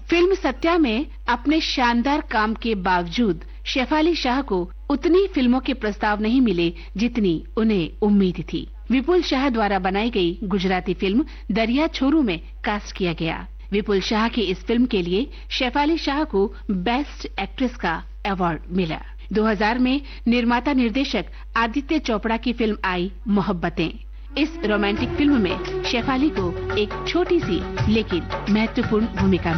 Film Satya में अपने शानदार काम के बावजूद शेफाली शाह को उतनी फिल्मों के प्रस्ताव नहीं मिले जितनी उन्हें उम्मीद थी। विपुल शाह द्वारा बनाई गई गुजराती फिल्म दरिया छोरू में कास्ट किया गया। विपुल शाह की इस फिल्म के लिए शेफाली शाह को बेस्ट एक्ट्रेस का अवार्ड मिला। 2000 में निर्माता निर्देशक आदित्य चोपड़ा की फिल्म आई मोहब्बतें। इस रोमांटिक फिल्म में शेफाली को एक छोटी सी लेकिन महत्वपूर्ण भूमिका